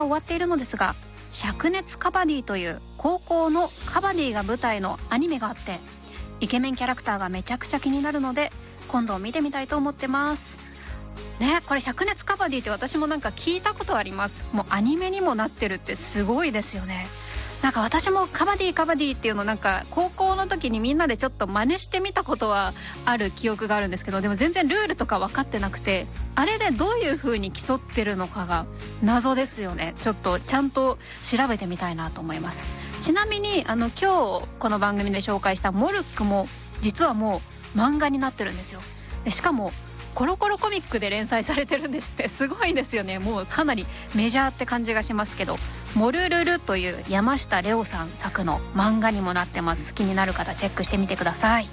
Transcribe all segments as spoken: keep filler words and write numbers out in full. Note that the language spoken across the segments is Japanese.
終わっているのですが、灼熱カバディという高校のカバディが舞台のアニメがあって、イケメンキャラクターがめちゃくちゃ気になるので今度見てみたいと思ってますね。これ灼熱カバディって私もなんか聞いたことあります。もうアニメにもなってるってすごいですよね。なんか私もカバディカバディっていうのなんか高校の時にみんなでちょっと真似してみたことはある記憶があるんですけど、でも全然ルールとか分かってなくて、あれでどういう風に競ってるのかが謎ですよね。ちょっとちゃんと調べてみたいなと思います。ちなみにあの今日この番組で紹介したモルックも実はもう漫画になってるんですよ。でしかもコロコロコミックで連載されてるんですって。すごいですよね。もうかなりメジャーって感じがしますけど、モルルルという山下レオさん作の漫画にもなってます。気になる方チェックしてみてください。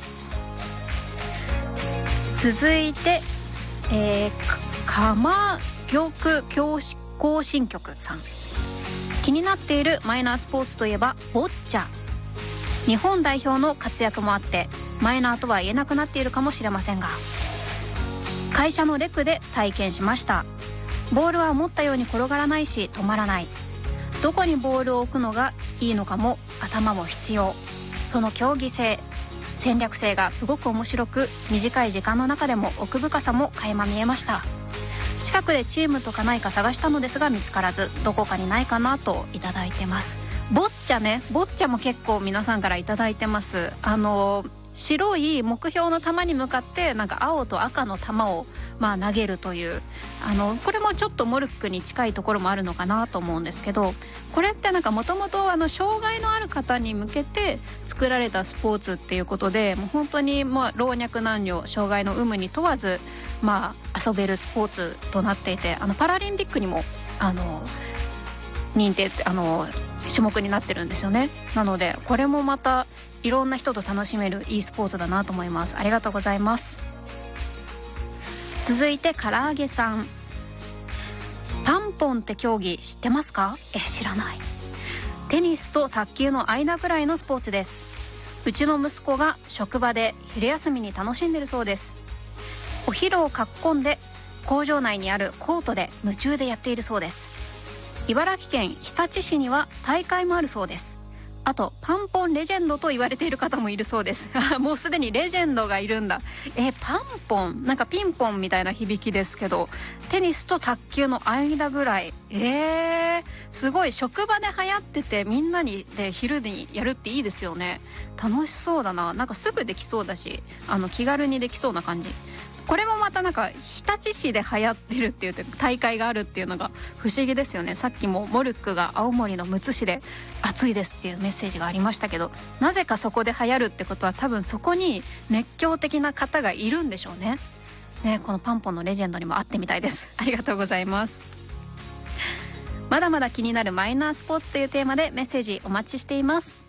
続いて、えー、鎌玉行進曲さん、気になっているマイナースポーツといえばボッチャ。日本代表の活躍もあってマイナーとは言えなくなっているかもしれませんが、会社のレクで体験しました。ボールは思ったように転がらないし止まらない。どこにボールを置くのがいいのかも頭も必要。その競技性、戦略性がすごく面白く、短い時間の中でも奥深さも垣間見えました。近くでチームとかないか探したのですが見つからず、どこかにないかなといただいてます。ボッチャね、ボッチャも結構皆さんからいただいてます。あの白い目標の球に向かってなんか青と赤の球をまあ投げるという、あのこれもちょっとモルックに近いところもあるのかなと思うんですけど、これってなんかもともと障害のある方に向けて作られたスポーツっていうことで、もう本当にまあ老若男女障害の有無に問わずまあ遊べるスポーツとなっていて、あのパラリンピックにもあの認定あの種目になってるんですよね。なのでこれもまたいろんな人と楽しめるいいスポーツだなと思います。ありがとうございます。続いて唐揚げさん、パンポンって競技知ってますか？え、知らない。テニスと卓球の間ぐらいのスポーツです。うちの息子が職場で昼休みに楽しんでるそうです。お昼をかっこんで工場内にあるコートで夢中でやっているそうです。茨城県日立市には大会もあるそうです。あとパンポンレジェンドと言われている方もいるそうです。もうすでにレジェンドがいるんだ。えパンポンなんかピンポンみたいな響きですけど、テニスと卓球の間ぐらい。えー、すごい職場で流行っててみんなにで昼にやるっていいですよね。楽しそうだな。なんかすぐできそうだし、あの気軽にできそうな感じ。これもまたなんか日立市で流行ってるっていう大会があるっていうのが不思議ですよね。さっきもモルックが青森のむつ市で暑いですっていうメッセージがありましたけど、なぜかそこで流行るってことは多分そこに熱狂的な方がいるんでしょうね。ね、このパンポンのレジェンドにも会ってみたいです。ありがとうございます。まだまだ気になるマイナースポーツというテーマでメッセージお待ちしています。